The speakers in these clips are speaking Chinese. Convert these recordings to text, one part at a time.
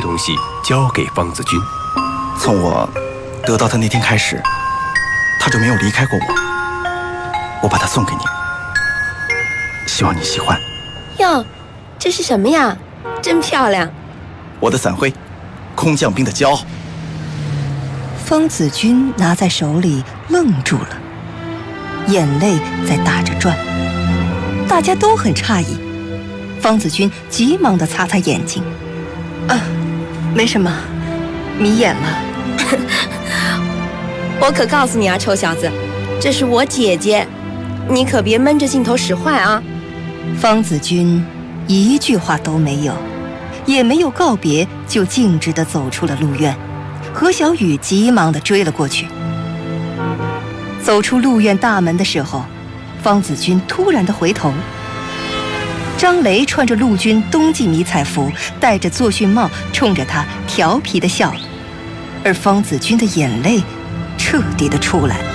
东西交给方子君。 从我得到它那天开始，它就没有离开过我。我把它送给你，希望你喜欢。 哟，这是什么呀？真漂亮！ 我的伞徽，空降兵的骄傲。 方子君拿在手里愣住了，眼泪在打着转。大家都很诧异，方子君急忙地擦擦眼睛。没什么，迷眼了。 我可告诉你啊，臭小子，这是我姐姐，你可别闷着劲头使坏啊！ 方子君一句话都没有，也没有告别，就径直地走出了鹿院。何小雨急忙地追了过去。走出鹿院大门的时候，方子君突然地回头。张雷穿着陆军冬季迷彩服，戴着作训帽，冲着他调皮地笑了。而方子君的眼泪彻底地出来了。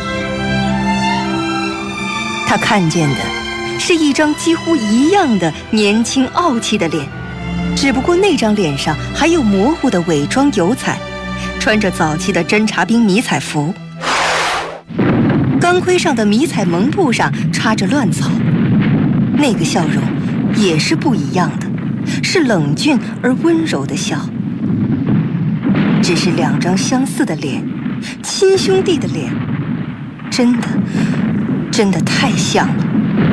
他看见的是一张几乎一样的年轻傲气的脸，只不过那张脸上还有模糊的伪装油彩，穿着早期的侦察兵迷彩服，钢盔上的迷彩蒙布上插着乱草。那个笑容也是不一样的，是冷峻而温柔的笑。只是两张相似的脸，亲兄弟的脸，真的太像了。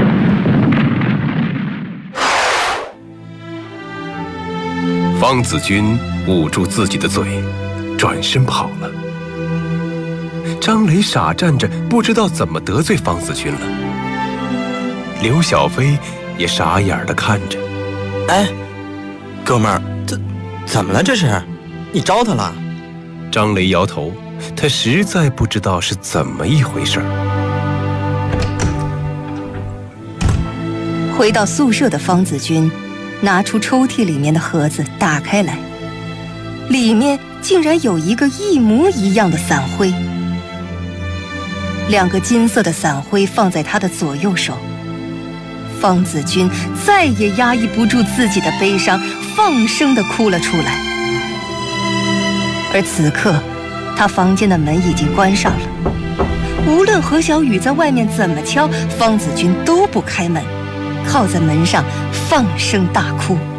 方子君捂住自己的嘴，转身跑了。张雷傻站着，不知道怎么得罪方子君了。刘小飞也傻眼地看着。 哎，哥们儿，怎么了？这是你招他了？ 张雷摇头，他实在不知道是怎么一回事。 回到宿舍的方子君拿出抽屉里面的盒子打开来，里面竟然有一个一模一样的伞徽。两个金色的伞徽放在他的左右手，方子君再也压抑不住自己的悲伤，放声地哭了出来。而此刻，他房间的门已经关上了，无论何小雨在外面怎么敲，方子君都不开门，靠在门上放声大哭。